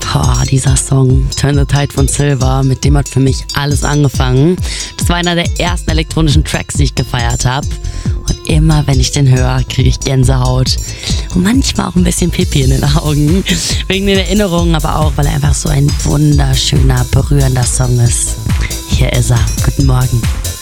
Oh, dieser Song Turn the Tide von Silver, mit dem hat für mich alles angefangen. Das war einer der ersten elektronischen Tracks, die ich gefeiert habe. Und immer, wenn ich den höre, kriege ich Gänsehaut. Und manchmal auch ein bisschen Pipi in den Augen. Wegen den Erinnerungen, aber auch, weil er einfach so ein wunderschöner, berührender Song ist. Hier ist er. Guten Morgen.